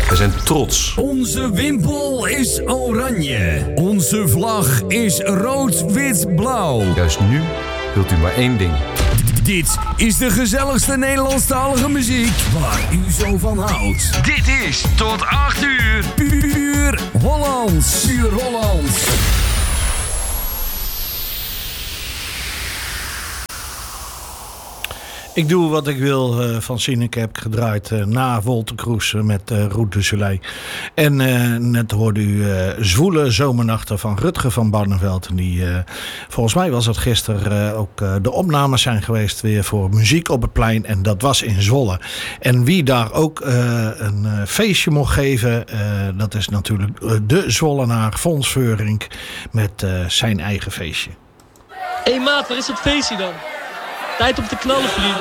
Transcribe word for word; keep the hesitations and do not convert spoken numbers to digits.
We zijn trots. Onze wimpel is oranje. Onze vlag is rood-wit-blauw. Juist nu wilt u maar één ding. Dit is de gezelligste Nederlandstalige muziek waar u zo van houdt. Dit is tot acht uur. Puur Hollands. Puur Hollands. Ik doe wat ik wil uh, van Sineke heb ik gedraaid uh, na Wolter Kroes uh, met uh, Route du Soleil. En uh, net hoorde u uh, Zwoele Zomernachten van Rutger van Barneveld. En die, uh, volgens mij was het gisteren uh, ook uh, de opnames zijn geweest weer voor Muziek op het Plein. En dat was in Zwolle. En wie daar ook uh, een uh, feestje mocht geven, uh, dat is natuurlijk uh, de Zwollenaar Fons Veurink met uh, zijn eigen feestje. Hé hey maat, waar is dat feestje dan? Tijd om te knallen, vriend.